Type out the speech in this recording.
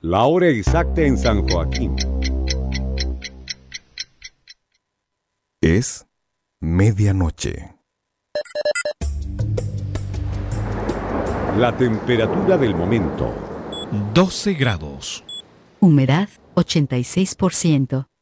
La hora exacta en San Joaquín es medianoche. La temperatura del momento: 12 grados. Humedad 86%.